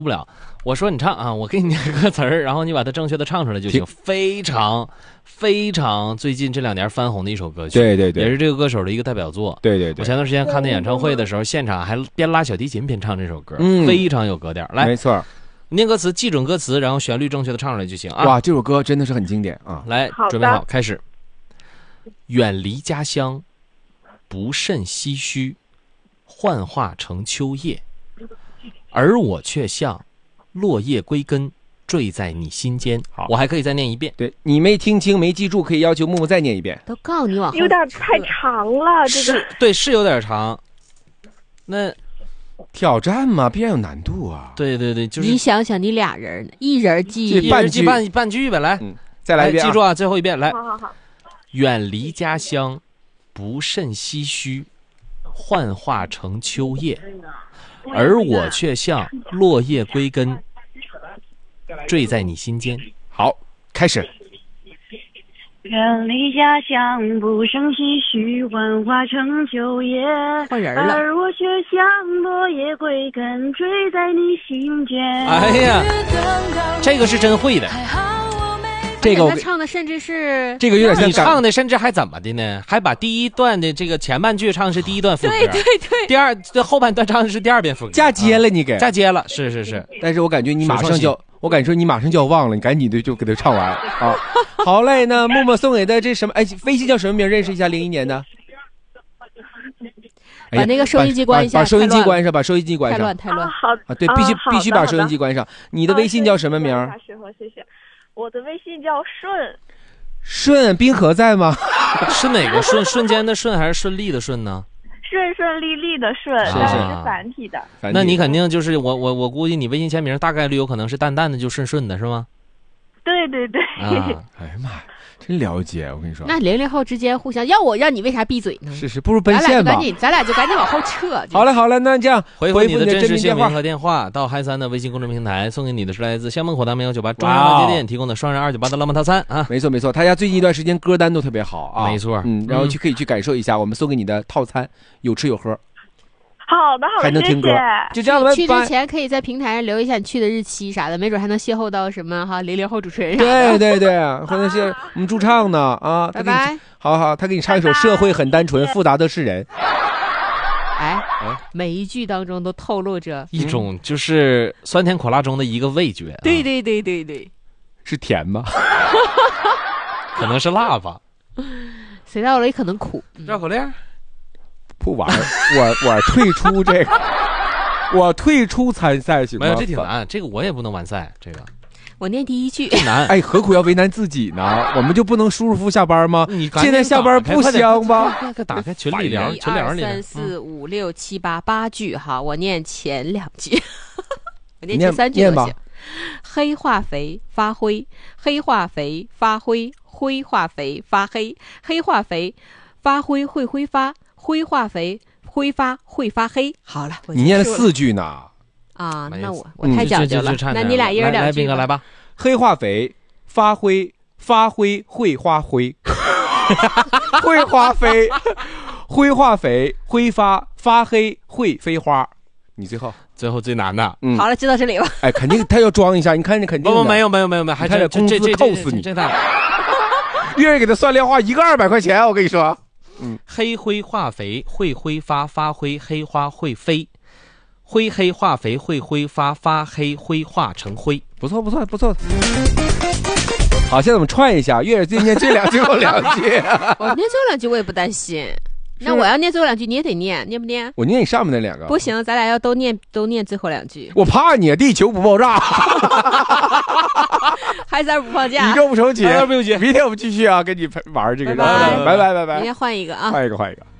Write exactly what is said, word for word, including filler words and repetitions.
不了。我说你唱啊，我给你念歌词儿，然后你把它正确的唱出来就行。非常非常最近这两年翻红的一首歌曲， 对对对， 也是这个歌手的一个代表作。 对对对， 我前段时间看他演唱会的时候，现场还边拉小提琴边唱这首歌， 嗯， 非常有格调。来， 没错， 念歌词，记准歌词，然后旋律正确的唱出来就行啊。 哇，这首歌真的是很经典啊！ 来，准备好，开始。远离家乡，不甚唏嘘，幻化成秋叶，而我却像落叶归根，坠在你心间。好，我还可以再念一遍。 对，你没听清没记住，可以要求木木再念一遍。 都告诉你往后， 有点太长了，这个对，是有点长。那挑战嘛，必然有难度啊。 对对对，就是你想想，你俩人一人记一人记半半句呗，来， 嗯，再来一遍、啊， 记住啊，最后一遍，来。 好好好。 远离家乡，不甚唏嘘，幻化成秋叶，而我却像落叶归根，坠在你心间。 好，开始。 远离家乡，不胜唏嘘，幻化成秋叶， 换人了， 而我却像落叶归根，坠在你心间。 哎呀，这个是真会的。 这个他唱的甚至是这个有点像你唱的，甚至还怎么的呢？还把第一段的这个前半句唱的是第一段副歌， 对对对， 第二这后半段唱的是第二遍副歌， 嫁接了你给、 啊、嫁接了，是是是。 但是我感觉你马上就，我感觉你马上就要忘了，你赶紧的就给他唱完啊！好嘞，那默默送给的这什么？哎，微信叫什么名？认识一下，零一年的。 把那个收音机关一下， 把收音机关上，把收音机关上。 太乱太乱。 好啊，对，必须必须把收音机关上。你的微信叫什么名？ 谢谢。我的微信叫顺。 顺，冰河在吗？ 是哪个顺？瞬间的顺还是顺利的顺呢？ 顺顺利利的顺， 是但是是繁体的。 那你肯定就是我我我估计你微信签名大概率有可能是淡淡的就顺顺的是吗？ 对对对。 啊， 哎呀妈呀，真了解，我跟你说。 那零零后之间互相要我让你为啥闭嘴呢？ 是是，不如奔现吧。 咱俩就赶紧，咱俩就赶紧往后撤。 好了好了，那这样回复你的真实姓名和电话到嗨三的微信公众平台，送给你的是来自香梦火大没有酒吧中央街店提供的双人二九八的浪漫套餐啊！ 没错没错，他家最近一段时间歌单都特别好啊， 没错， 嗯，然后去可以去感受一下，我们送给你的套餐有吃有喝。 好的好的， 还能听歌， 谢谢就这样吧。 去之前可以在平台上留一下你去的日期啥的，没准还能邂逅到什么哈零零后主持人啥的。对对对，或者是我们驻唱呢啊， 拜拜。 好好，他给你唱一首《社会很单纯，复杂的是人》。 哎，每一句当中都透露着一种就是酸甜苦辣中的一个味觉。 对对对对对， 是甜吗？ 可能是辣吧。 谁到了也可能苦。 绕口令。 不玩，我我退出这个，我退出参赛行吗？ 没有，这挺难，这个我也不能完赛。这个我念第一句， 难。 哎，何苦要为难自己呢？我们就不能舒舒服服下班吗？ 你现在下班不香吗？ 打开群里聊，群聊里。 一二三四五六七八八句哈，我念前两句，我念前三句都行。黑化肥发灰，黑化肥发灰，灰化肥发黑，黑化肥发灰会挥发。灰化肥挥发会发黑。好了， 你念了四句呢。 啊，那我我太讲究了。 嗯、 那你俩一人两句。 来，来吧。 黑化肥发灰发灰会发灰，会花飞，灰化肥挥发发黑会飞花。你最后最后最难的。 嗯，好了，就到这里吧。 哎，肯定他要装一下，你看这肯定。 不不，没有没有没有没有，还得工资扣死你。 这太月月给他算量化一个二百块钱，我跟你说。 嗯，黑灰化肥会挥发发灰，黑花会飞，灰黑化肥会挥发发黑灰化成灰。 不错不错不错。好，现在我们串一下，月月今天这两句后两句。 我念最后两句我也不担心，那我要念最后两句你也得念，念不念？ 我念你上面那两个。 不行，咱俩要都念都念最后两句。 我怕你，地球不爆炸。 还三不放假， 宇宙不重启， 不用急。 明天我们继续啊，跟你玩这个。 拜拜拜拜拜拜。 明天换一个啊， 换一个换一个。